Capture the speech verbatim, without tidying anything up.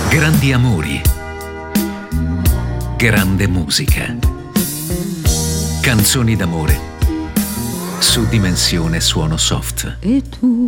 Grandi amori. Grande musica. Canzoni d'amore su Dimensione Suono Soft. E tu